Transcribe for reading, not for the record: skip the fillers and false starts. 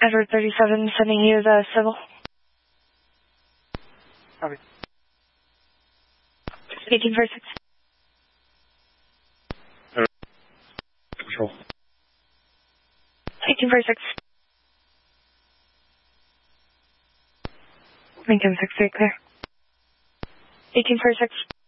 Edward 37, sending you the civil. Copy. 1846. Control. 1846. Lincoln 63, clear. 1846.